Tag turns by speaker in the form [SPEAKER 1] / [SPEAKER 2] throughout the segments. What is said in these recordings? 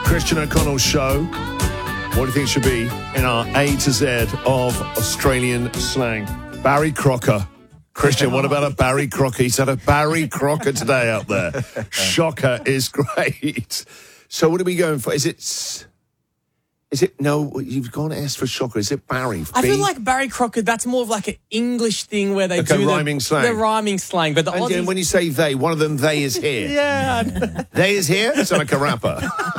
[SPEAKER 1] Christian O'Connell Show. What do you think should be in our A to Z of Australian slang? Barry Crocker. Christian, what about a Barry Crocker? He's had a Barry Crocker today out there. Shocker is great. So what are we going for? Is it, no, you've gone S for shocker. Is it Barry?
[SPEAKER 2] I feel like Barry Crocker, that's more of like an English thing where they do
[SPEAKER 1] rhyming slang.
[SPEAKER 2] The rhyming slang. But the
[SPEAKER 1] and
[SPEAKER 2] Aussies...
[SPEAKER 1] when you say they, one of them, they is here.
[SPEAKER 2] Yeah.
[SPEAKER 1] They is here? It's like a rapper.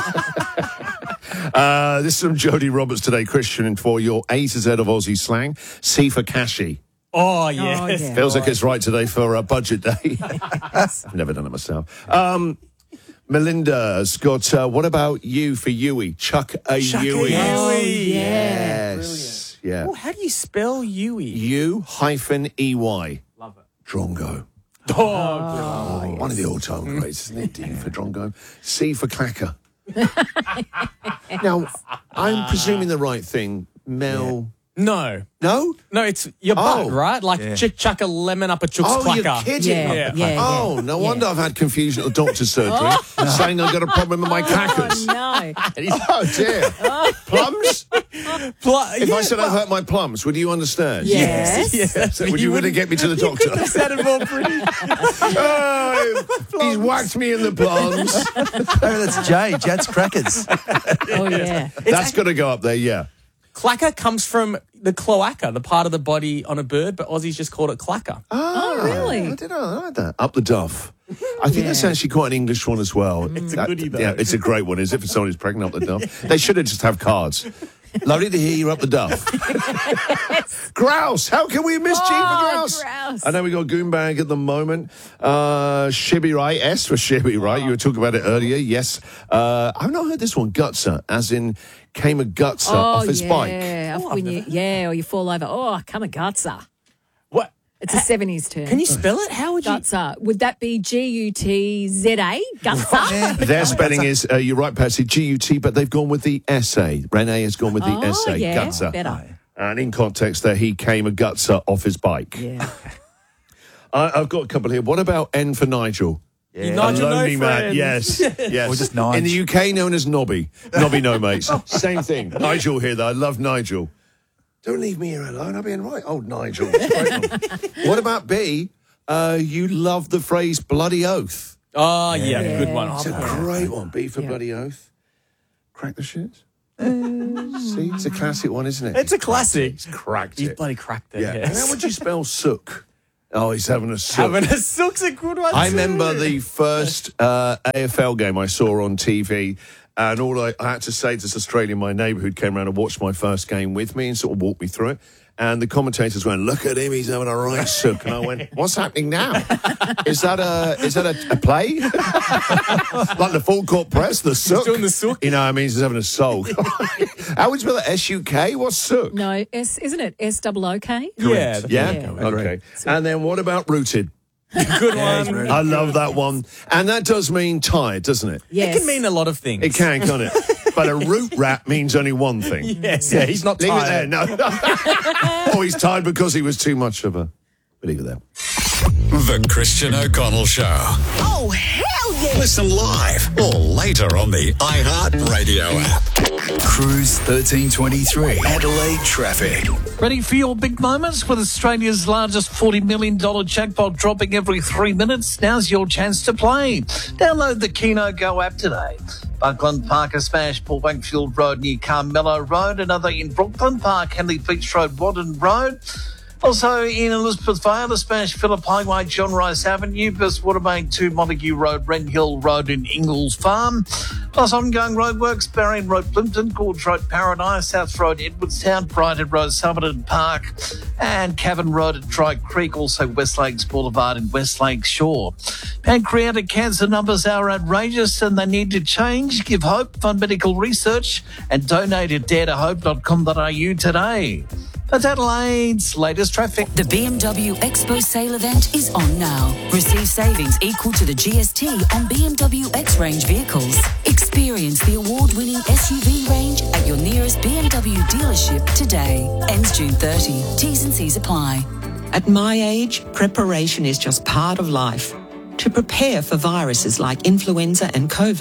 [SPEAKER 1] This is from Jodie Roberts today, Christian, for your A to Z of Aussie slang. C for cashy.
[SPEAKER 2] Oh, yes. Oh, yeah.
[SPEAKER 1] Feels like it's right today for a budget day. I've never done it myself. Melinda's got, what about you for Yui? Chuck a Yui.
[SPEAKER 2] Oh,
[SPEAKER 1] yes. Yeah.
[SPEAKER 2] Oh, how do you spell Yui?
[SPEAKER 1] U-E-Y.
[SPEAKER 2] Love it.
[SPEAKER 1] Drongo.
[SPEAKER 2] Oh,
[SPEAKER 1] One of the all-time greats, isn't it? D for Drongo. C for clacker. Now, I'm presuming the right thing. Mel...
[SPEAKER 2] No.
[SPEAKER 1] No?
[SPEAKER 2] No, it's your butt, right? Like chuck a lemon up a chook's clacker.
[SPEAKER 1] Oh, you're kidding.
[SPEAKER 3] Yeah.
[SPEAKER 1] Oh, no wonder I've had confusion at the doctor's surgery saying I've got a problem with my clackers.
[SPEAKER 3] Oh, no.
[SPEAKER 1] Oh, dear. Plums? If I said I hurt my plums, would you understand?
[SPEAKER 3] Yes.
[SPEAKER 1] Would you really get me to the doctor?
[SPEAKER 2] You sounded more pretty.
[SPEAKER 1] He's whacked me in the plums.
[SPEAKER 4] Oh, that's Jad's Crackers.
[SPEAKER 3] Oh, yeah.
[SPEAKER 1] That's got to go up there, yeah.
[SPEAKER 2] Clacker comes from the cloaca, the part of the body on a bird, but Aussies just called it clacker.
[SPEAKER 3] Oh, really?
[SPEAKER 1] I didn't know. I like that. Up the duff. I think that's actually quite an English one as well.
[SPEAKER 2] It's a goodie, though.
[SPEAKER 1] Yeah, it's a great one, is it, for someone who's pregnant up the duff? They should have just have cards. Lovely to hear you're up the duff. Grouse. How can we miss G for grouse? I know we got Goombag at the moment. Shibby right. S for Shibby right. You were talking about it earlier. Yes. I've not heard this one. Gutser, as in came a gutser off his bike.
[SPEAKER 3] Or you fall over. Oh, come a gutser.
[SPEAKER 2] What?
[SPEAKER 3] It's a 70s term.
[SPEAKER 2] Can you spell it? How would you?
[SPEAKER 3] Gutser. Would that be G-U-T-Z-A? Gutser?
[SPEAKER 1] Their spelling is, you're right, Patsy, G-U-T, but they've gone with the S-A. Renee has gone with the S-A, gutser.
[SPEAKER 3] Better.
[SPEAKER 1] And in context there, he came a gutser off his bike.
[SPEAKER 3] Yeah.
[SPEAKER 1] I've got a couple here. What about N for Nigel?
[SPEAKER 2] Yeah. Nigel,
[SPEAKER 1] lonely
[SPEAKER 2] no
[SPEAKER 1] man.
[SPEAKER 2] friends.
[SPEAKER 1] Yes.
[SPEAKER 4] Or just Nige.
[SPEAKER 1] In the UK, known as Nobby. Nobby, no mates. Same thing. Nigel here, though. I love Nigel. Don't leave me here alone. I'll be in right. Oh, Nigel. What about B? You love the phrase bloody oath.
[SPEAKER 2] Oh, yeah. Good one.
[SPEAKER 1] It's a great one. B for bloody oath. Crack the shit. See, it's a classic one, isn't it?
[SPEAKER 2] It's a classic.
[SPEAKER 1] He's cracked
[SPEAKER 2] He's
[SPEAKER 1] it.
[SPEAKER 2] bloody cracked it,
[SPEAKER 1] Yeah.
[SPEAKER 2] yes.
[SPEAKER 1] And how would you spell sook? Oh, he's having a sook.
[SPEAKER 2] Having a sook's a good one,
[SPEAKER 1] I
[SPEAKER 2] too.
[SPEAKER 1] remember the first AFL game I saw on TV, and all I had to say to this Australian, my neighbour who came around and watched my first game with me and sort of walked me through it. And the commentators went, "Look at him, he's having a right sook." And I went, "What's happening now? Is that a play? Like the full court press, the sook?
[SPEAKER 2] He's doing the sook.
[SPEAKER 1] You know, I mean, he's having a soak. How would you spell it? S-U-K? What's sook?
[SPEAKER 3] No, isn't it S-O-O-K?
[SPEAKER 2] Yeah.
[SPEAKER 1] Yeah? Okay. And then what about rooted?
[SPEAKER 2] Good one.
[SPEAKER 1] I love that one. And that does mean tired, doesn't it?
[SPEAKER 3] Yes.
[SPEAKER 2] It can mean a lot of things.
[SPEAKER 1] It can, can't it? But a root rat means only one thing.
[SPEAKER 2] Yes. Yeah, he's not
[SPEAKER 1] Leave
[SPEAKER 2] tired.
[SPEAKER 1] it there. No. Or he's tired because he was too much of a... But leave it there.
[SPEAKER 5] The Christian O'Connell Show.
[SPEAKER 6] Oh, hell yeah!
[SPEAKER 5] Listen live or later on the iHeart Radio app. Cruise 1323. Adelaide traffic.
[SPEAKER 7] Ready for your big moments with Australia's largest $40 million jackpot dropping every 3 minutes? Now's your chance to play. Download the Keno Go app today. Buckland Park, a smash, Paul Wakefield Road near Carmelo Road. Another in Brooklyn Park, Henley Beach Road, Wadden Road. Also in Elizabeth Vale, the smash, Phillip Highway, John Rice Avenue, Best Watermain 2, Montague Road, Wren Hill Road in Ingalls Farm. Plus ongoing roadworks, Barron Road, Plimpton, Gorge Road, Paradise, South Road, Edwardstown, Brighton Road, Somerton Park, and Cavan Road at Dry Creek, also West Lakes Boulevard and West Lakes Shore. Pancreatic cancer numbers are outrageous and they need to change. Give hope, fund medical research, and donate at daretohope.com.au today. That's Adelaide's latest traffic.
[SPEAKER 6] The BMW Expo sale event is on now. Receive savings equal to the GST on BMW X range vehicles. Experience the award-winning SUV range at your nearest BMW dealership today. Ends June 30. T's and C's apply.
[SPEAKER 8] At my age, preparation is just part of life. To prepare for viruses like influenza and COVID,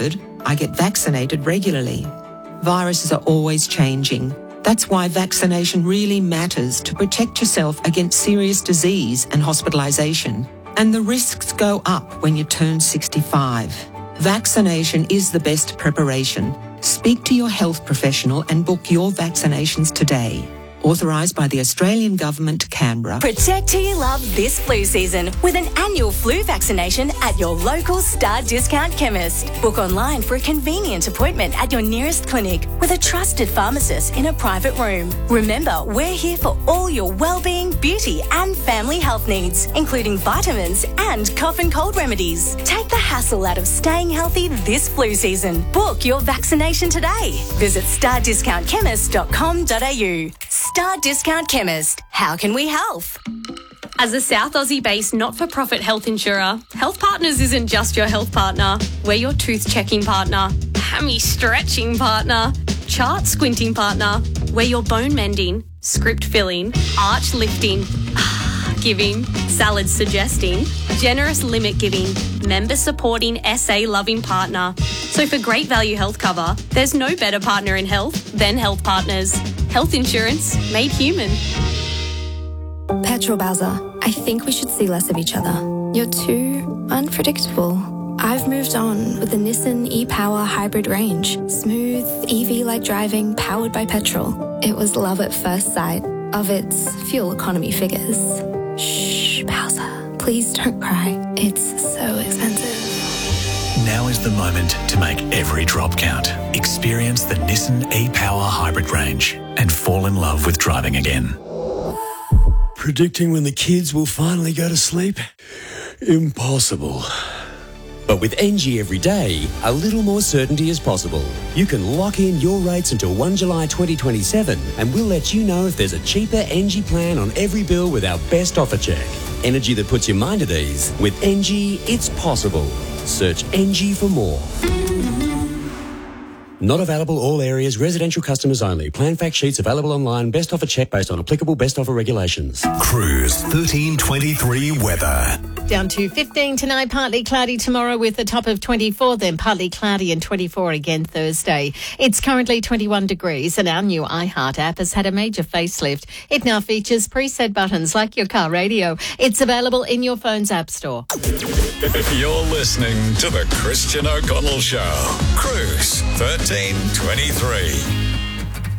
[SPEAKER 8] I get vaccinated regularly. Viruses are always changing. That's why vaccination really matters to protect yourself against serious disease and hospitalisation. And the risks go up when you turn 65. Vaccination is the best preparation. Speak to your health professional and book your vaccinations today. Authorised by the Australian Government, Canberra.
[SPEAKER 9] Protect who you love this flu season with an annual flu vaccination at your local Star Discount chemist. Book online for a convenient appointment at your nearest clinic with a trusted pharmacist in a private room. Remember, we're here for all your well-being, beauty and family health needs, including vitamins and cough and cold remedies. Take the hassle out of staying healthy this flu season. Book your vaccination today. Visit stardiscountchemist.com.au. Star Discount Chemist. How can we help?
[SPEAKER 10] As a South Aussie-based not-for-profit health insurer, Health Partners isn't just your health partner. We're your tooth-checking partner, hammy-stretching partner, chart-squinting partner. We're your bone-mending, script-filling, arch-lifting, giving, salad-suggesting, generous limit-giving, member-supporting, SA-loving partner. So for great value health cover, there's no better partner in health than Health Partners. Health insurance made human.
[SPEAKER 11] Petrol Bowser, I think we should see less of each other. You're too unpredictable. I've moved on with the Nissan e-Power hybrid range. Smooth, EV-like driving, powered by petrol. It was love at first sight of its fuel economy figures. Shh, Bowser, please don't cry. It's so expensive.
[SPEAKER 12] Now is the moment to make every drop count. Experience the Nissan e-Power hybrid range and fall in love with driving again.
[SPEAKER 13] Predicting when the kids will finally go to sleep? Impossible. But with NG every day, a little more certainty is possible. You can lock in your rates until 1 July 2027 and we'll let you know if there's a cheaper NG plan on every bill with our best offer check. Energy that puts your mind at ease. With NG, it's possible. Search NG for more. Not available all areas, residential customers only. Plan fact sheets available online. Best offer check based on applicable best offer regulations.
[SPEAKER 5] Cruise 1323 weather.
[SPEAKER 14] Down to 15 tonight, partly cloudy tomorrow with a top of 24, then partly cloudy and 24 again Thursday. It's currently 21 degrees and our new iHeart app has had a major facelift. It now features preset buttons like your car radio. It's available in your phone's app store.
[SPEAKER 5] You're listening to The Christian O'Connell Show. Cruise 1323.